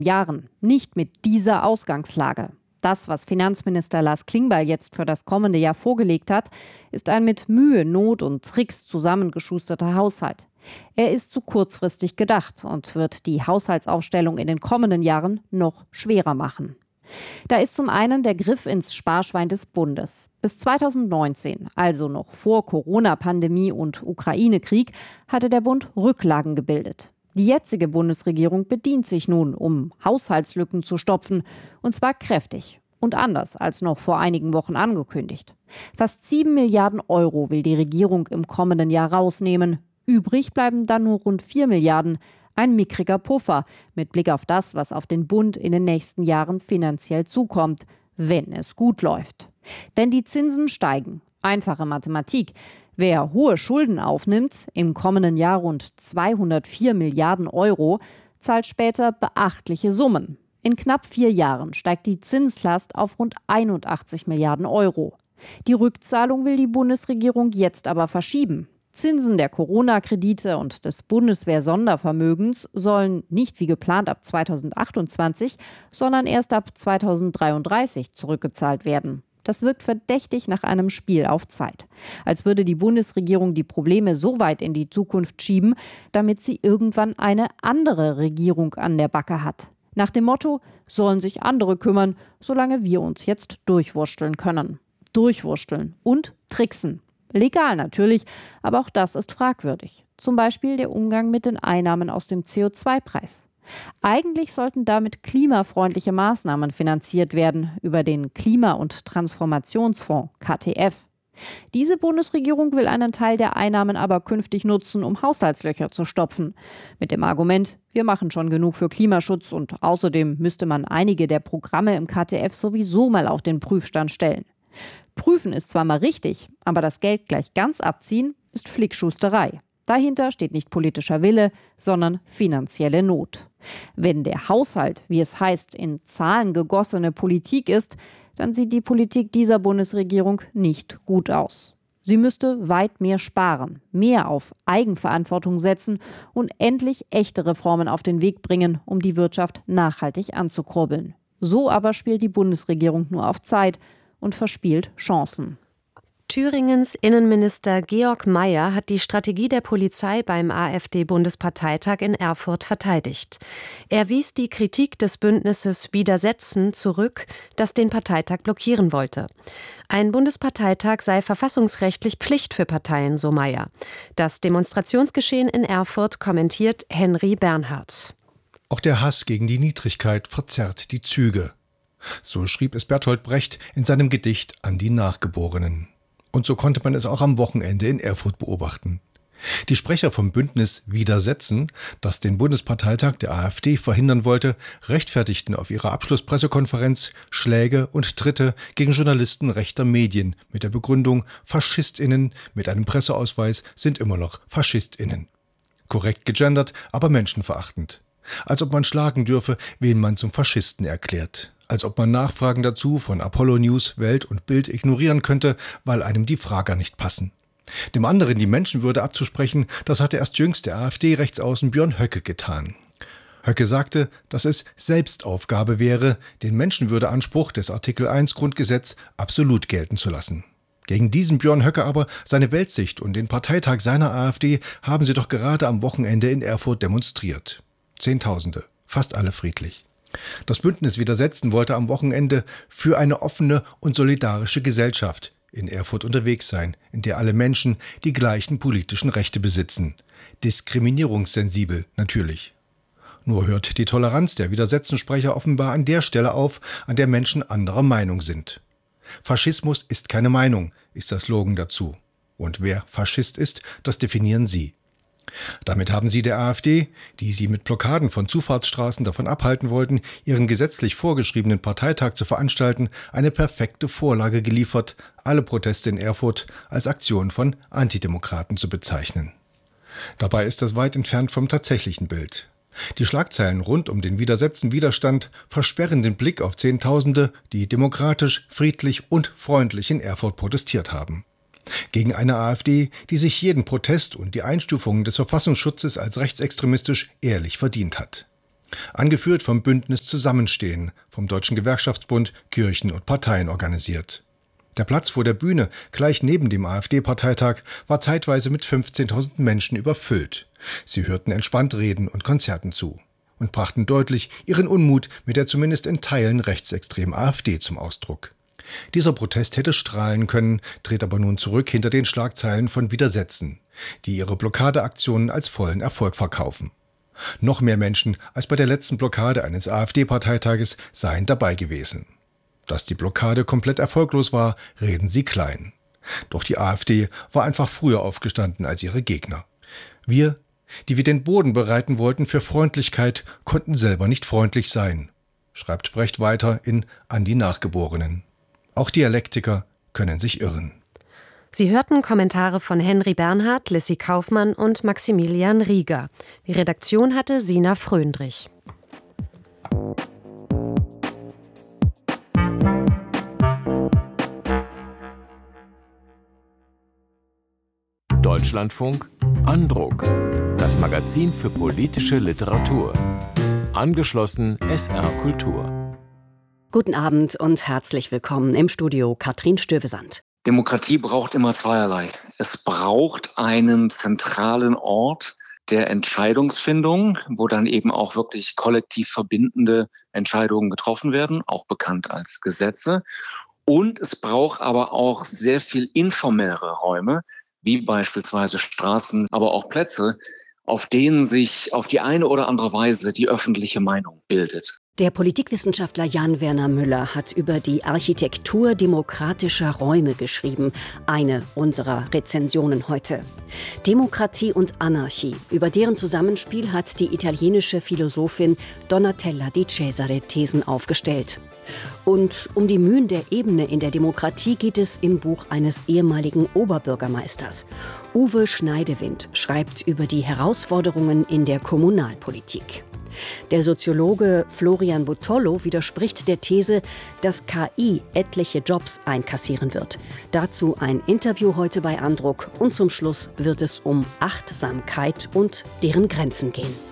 Jahren, nicht mit dieser Ausgangslage. Das, was Finanzminister Lars Klingbeil jetzt für das kommende Jahr vorgelegt hat, ist ein mit Mühe, Not und Tricks zusammengeschusterter Haushalt. Er ist zu kurzfristig gedacht und wird die Haushaltsaufstellung in den kommenden Jahren noch schwerer machen. Da ist zum einen der Griff ins Sparschwein des Bundes. Bis 2019, also noch vor Corona-Pandemie und Ukraine-Krieg, hatte der Bund Rücklagen gebildet. Die jetzige Bundesregierung bedient sich nun, um Haushaltslücken zu stopfen, und zwar kräftig und anders als noch vor einigen Wochen angekündigt. Fast 7 Milliarden Euro will die Regierung im kommenden Jahr rausnehmen. Übrig bleiben dann nur rund 4 Milliarden, ein mickriger Puffer mit Blick auf das, was auf den Bund in den nächsten Jahren finanziell zukommt, wenn es gut läuft. Denn die Zinsen steigen. Einfache Mathematik. Wer hohe Schulden aufnimmt, im kommenden Jahr rund 204 Milliarden Euro, zahlt später beachtliche Summen. In knapp 4 Jahren steigt die Zinslast auf rund 81 Milliarden Euro. Die Rückzahlung will die Bundesregierung jetzt aber verschieben. Zinsen der Corona-Kredite und des Bundeswehr-Sondervermögens sollen nicht wie geplant ab 2028, sondern erst ab 2033 zurückgezahlt werden. Das wirkt verdächtig nach einem Spiel auf Zeit. Als würde die Bundesregierung die Probleme so weit in die Zukunft schieben, damit sie irgendwann eine andere Regierung an der Backe hat. Nach dem Motto, sollen sich andere kümmern, solange wir uns jetzt durchwursteln können. Durchwursteln und tricksen. Legal natürlich, aber auch das ist fragwürdig. Zum Beispiel der Umgang mit den Einnahmen aus dem CO2-Preis. Eigentlich sollten damit klimafreundliche Maßnahmen finanziert werden über den Klima- und Transformationsfonds KTF. Diese Bundesregierung will einen Teil der Einnahmen aber künftig nutzen, um Haushaltslöcher zu stopfen. Mit dem Argument, wir machen schon genug für Klimaschutz und außerdem müsste man einige der Programme im KTF sowieso mal auf den Prüfstand stellen. Prüfen ist zwar mal richtig, aber das Geld gleich ganz abziehen ist Flickschusterei. Dahinter steht nicht politischer Wille, sondern finanzielle Not. Wenn der Haushalt, wie es heißt, in Zahlen gegossene Politik ist, dann sieht die Politik dieser Bundesregierung nicht gut aus. Sie müsste weit mehr sparen, mehr auf Eigenverantwortung setzen und endlich echte Reformen auf den Weg bringen, um die Wirtschaft nachhaltig anzukurbeln. So aber spielt die Bundesregierung nur auf Zeit und verspielt Chancen. Thüringens Innenminister Georg Mayer hat die Strategie der Polizei beim AfD-Bundesparteitag in Erfurt verteidigt. Er wies die Kritik des Bündnisses Widersetzen zurück, das den Parteitag blockieren wollte. Ein Bundesparteitag sei verfassungsrechtlich Pflicht für Parteien, so Mayer. Das Demonstrationsgeschehen in Erfurt kommentiert Henry Bernhardt. Auch der Hass gegen die Niedrigkeit verzerrt die Züge. So schrieb es Bertolt Brecht in seinem Gedicht An die Nachgeborenen. Und so konnte man es auch am Wochenende in Erfurt beobachten. Die Sprecher vom Bündnis Widersetzen, das den Bundesparteitag der AfD verhindern wollte, rechtfertigten auf ihrer Abschlusspressekonferenz Schläge und Tritte gegen Journalisten rechter Medien mit der Begründung, FaschistInnen mit einem Presseausweis sind immer noch FaschistInnen. Korrekt gegendert, aber menschenverachtend. Als ob man schlagen dürfe, wen man zum Faschisten erklärt. Als ob man Nachfragen dazu von Apollo News, Welt und Bild ignorieren könnte, weil einem die Frager nicht passen. Dem anderen die Menschenwürde abzusprechen, das hatte erst jüngst der AfD-Rechtsaußen Björn Höcke getan. Höcke sagte, dass es Selbstaufgabe wäre, den Menschenwürdeanspruch des Artikel 1 Grundgesetz absolut gelten zu lassen. Gegen diesen Björn Höcke aber, seine Weltsicht und den Parteitag seiner AfD haben sie doch gerade am Wochenende in Erfurt demonstriert. Zehntausende, fast alle friedlich. Das Bündnis Widersetzen wollte am Wochenende für eine offene und solidarische Gesellschaft in Erfurt unterwegs sein, in der alle Menschen die gleichen politischen Rechte besitzen. Diskriminierungssensibel natürlich. Nur hört die Toleranz der Widersetzensprecher offenbar an der Stelle auf, an der Menschen anderer Meinung sind. Faschismus ist keine Meinung, ist das Slogan dazu. Und wer Faschist ist, das definieren sie. Damit haben sie der AfD, die sie mit Blockaden von Zufahrtsstraßen davon abhalten wollten, ihren gesetzlich vorgeschriebenen Parteitag zu veranstalten, eine perfekte Vorlage geliefert, alle Proteste in Erfurt als Aktion von Antidemokraten zu bezeichnen. Dabei ist das weit entfernt vom tatsächlichen Bild. Die Schlagzeilen rund um den Widersetzen-Widerstand versperren den Blick auf Zehntausende, die demokratisch, friedlich und freundlich in Erfurt protestiert haben. Gegen eine AfD, die sich jeden Protest und die Einstufungen des Verfassungsschutzes als rechtsextremistisch ehrlich verdient hat. Angeführt vom Bündnis Zusammenstehen, vom Deutschen Gewerkschaftsbund, Kirchen und Parteien organisiert. Der Platz vor der Bühne, gleich neben dem AfD-Parteitag, war zeitweise mit 15.000 Menschen überfüllt. Sie hörten entspannt Reden und Konzerten zu und brachten deutlich ihren Unmut mit der zumindest in Teilen rechtsextremen AfD zum Ausdruck. Dieser Protest hätte strahlen können, dreht aber nun zurück hinter den Schlagzeilen von Widersetzen, die ihre Blockadeaktionen als vollen Erfolg verkaufen. Noch mehr Menschen als bei der letzten Blockade eines AfD-Parteitages seien dabei gewesen. Dass die Blockade komplett erfolglos war, reden sie klein. Doch die AfD war einfach früher aufgestanden als ihre Gegner. Wir, die wir den Boden bereiten wollten für Freundlichkeit, konnten selber nicht freundlich sein, schreibt Brecht weiter in An die Nachgeborenen. Auch Dialektiker können sich irren. Sie hörten Kommentare von Henry Bernhard, Lissy Kaufmann und Maximilian Rieger. Die Redaktion hatte Sina Fröndrich. Deutschlandfunk Andruck. Das Magazin für politische Literatur. Angeschlossen SR Kultur. Guten Abend und herzlich willkommen im Studio Katrin Stövesand. Demokratie braucht immer zweierlei. Es braucht einen zentralen Ort der Entscheidungsfindung, wo dann eben auch wirklich kollektiv verbindende Entscheidungen getroffen werden, auch bekannt als Gesetze. Und es braucht aber auch sehr viel informellere Räume, wie beispielsweise Straßen, aber auch Plätze, auf denen sich auf die eine oder andere Weise die öffentliche Meinung bildet. Der Politikwissenschaftler Jan-Werner Müller hat über die Architektur demokratischer Räume geschrieben. Eine unserer Rezensionen heute. Demokratie und Anarchie. Über deren Zusammenspiel hat die italienische Philosophin Donatella Di Cesare Thesen aufgestellt. Und um die Mühen der Ebene in der Demokratie geht es im Buch eines ehemaligen Oberbürgermeisters. Uwe Schneidewind schreibt über die Herausforderungen in der Kommunalpolitik. Der Soziologe Florian Bottollo widerspricht der These, dass KI etliche Jobs einkassieren wird. Dazu ein Interview heute bei Andruck und zum Schluss wird es um Achtsamkeit und deren Grenzen gehen.